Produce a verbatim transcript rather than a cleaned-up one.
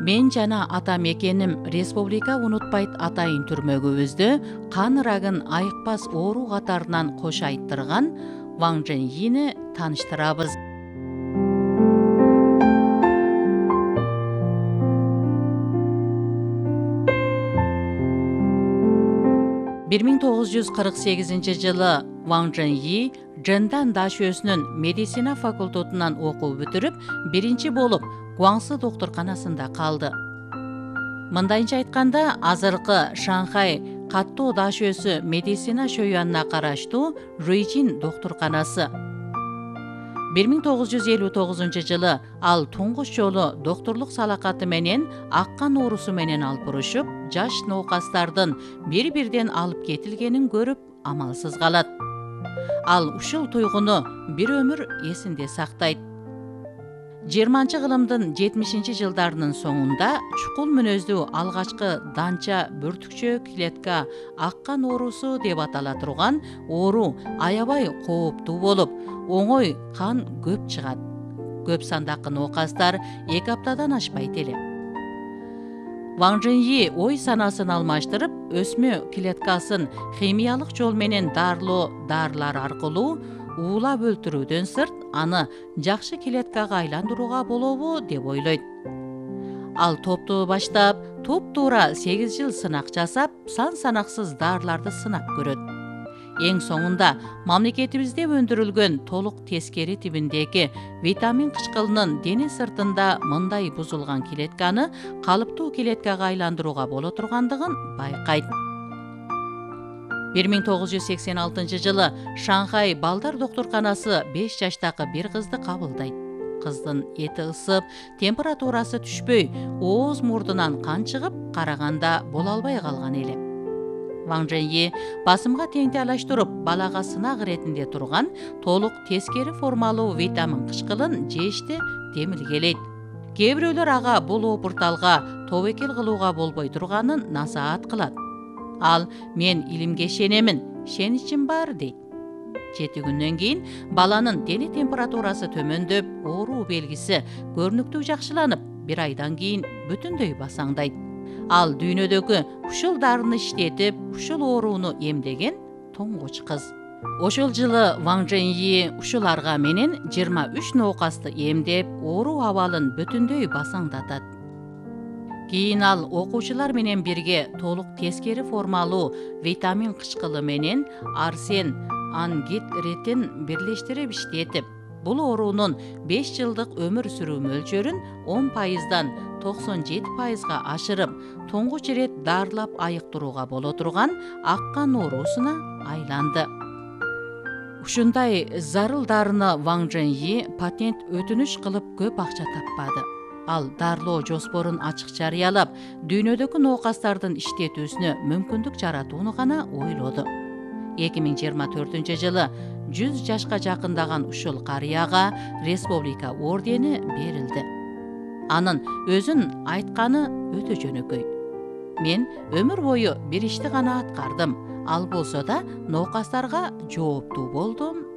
Мен жана атам экеним республика унутпайт атайын түрмөгүбүздү кан рагын айыкпас оору катарынан кош айттырган Ван Чжэньйини тааныштырабыз. бир миң тогуз жүз кырк сегизинчи жылы Ван Чжэньйи Чжэндан дашөсүнүн медицина факультетунан окуу бүтүрүп, биринчи болуп Гуаңсы доктурканасында калды. Мындайынча айтканда, азыркы Шанхай каттоо дашөсү медицина шөйүанына караштуу Руйжин доктурканасы. бир миң тогуз жүз элүү тогузунчу жылы ал туңгуч жолу доктурлук салакаты менен аккан оорусу менен алпурушуп, жаш ноокастардын бир-бирден алып кетилгенин көрүп, амалсыз калат. Ал ушул туйгуну бир өмүр эсинде сактайт. жыйырманчы кылымдын жетимишинчи жылдарынын соңунда чукул мүнөздүү алгачкы данча бүртүкчө клетка аккан оорусу деп атала турган оору аябай кооптуу болуп, оңой кан көп чыгат. Көп сандагы ноокастар эки аптадан ашпайт эле. Ван Чжэньйи ой санасын алмаштырып, өсмө клеткасын химиялык жол менен дарылоо дарылар аркылуу уулап өлтүрүүдөн сырт, аны жакшы клеткага айландырууга болобу деп ойлойт. Ал топту баштап, туп-туура сегиз жыл сынак жасап, сан санаксыз дарыларды сынап көрөт. Эң соңунда мамлекетибизде өндүрүлгөн толук тескери тибиндеги витамин кычкылынын дене сыртында мындай бузулган клетканы калыптуу клеткага айландырууга боло тургандыгын байкайт. бир миң тогуз жүз сексен алтынчы жылы Шанхай балдар доктурканасы беш жаштагы бир кызды кабылдайт. Кыздын эти ысып, температурасы түшпөй, ооз мурдунан кан чыгып, караганда боло албай калган эле. Ван Чжэньйи басымга теңтелаштырып, балага сынак иретинде турган толук тескери формалуу витамин кычкылын жешти демилгелейт. Кээ бирөөлөр ага бул опурталга тобокел кылууга болбой турганын насаат кылат. Ал мен илимге ишенемин, ишеничим бар дейт. Жети күндөн кийин баланын дене температурасы төмөндөп, ооруу белгиси көрүнүктүү жакшыланып, бир айдан кийин бүтүндөй басаңдайт. Ал дүйнөдөгү ушул дарыны иштетип, ушул ооруну эмдеген тоңгуч кыз. Ошол жылы Ван Чжэньйи ушуларга менен жыйырма үч ноокасты эмдеп, ооруу абалын бүтүндөй басаңдатат. Кийин ал окуучулар менен бирге толук тескери формалуу витамин кычкылы менен арсен ангидритин бирлештирип иштетип, бул оорунун беш жылдык өмүр сүрүү мөлчөрүн он пайыздан токсон жети пайызга ашырып, туңгуч ирет дарылап айыктырууга боло турган аккан оорусуна айланды. Ушундай зарыл дарыны Ван Чжэньйи патент өтүнүч кылып көп акча таппады. Ал дарылоо жоспорун ачык жарыялап, дүйнөдөгү ноокастардын иштетүүсүнө мүмкүндүк жаратууну гана ойлоду. эки миң жыйырма төртүнчү жылы жүз жашка жакындаган ушул карыяга республика ордени берилди. Анын өзүн айтканы өтө жөнөкөй. Мен өмүр бою бир ишти гана аткардым. Ал болсо да ноокастарга жооптуу болдум